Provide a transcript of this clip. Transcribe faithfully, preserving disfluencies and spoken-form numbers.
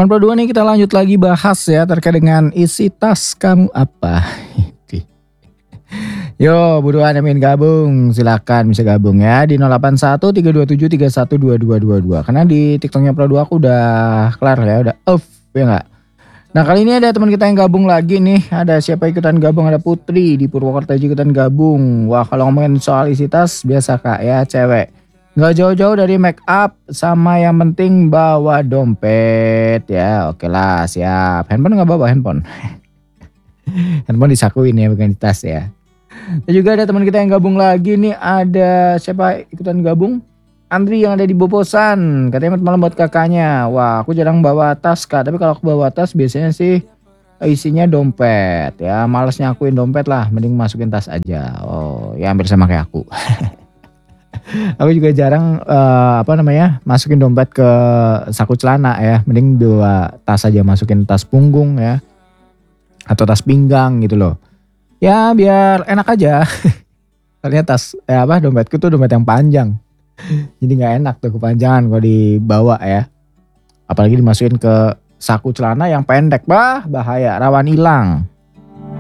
Teman Pro dua nih, kita lanjut lagi bahas ya terkait dengan isi tas kamu apa. Yo, buruan yang ingin gabung, silakan bisa gabung ya di nol delapan satu tiga dua tujuh tiga satu dua dua dua dua. Karena di TikToknya Pro dua aku udah kelar ya, udah off ya enggak. Nah, kali ini ada teman kita yang gabung lagi nih. Ada siapa ikutan gabung? Ada Putri di Purwokerto ikutan gabung. Wah, kalau ngomongin soal isi tas biasa Kak ya, cewek. Nggak jauh-jauh dari make up sama yang penting bawa dompet ya. Oke lah, siap. Handphone nggak bawa handphone. Handphone disakuin ya, bukan di tas ya. Dan juga ada teman kita yang gabung lagi nih. Ada siapa ikutan gabung? Andri yang ada di Bobosan. Katanya malam buat kakaknya. Wah, aku jarang bawa tas Kak. Tapi kalau aku bawa tas biasanya sih isinya dompet ya. Males nyakuin dompet lah. Mending masukin tas aja. Oh, ya hampir sama kayak aku. Aku juga jarang uh, apa namanya masukin dompet ke saku celana ya, mending bawa tas aja, masukin tas punggung ya atau tas pinggang gitu loh ya, biar enak aja. Soalnya tas eh, apa dompetku tuh dompet yang panjang, jadi nggak enak tuh kepanjangan kalau dibawa ya, apalagi dimasukin ke saku celana yang pendek, bah bahaya, rawan hilang.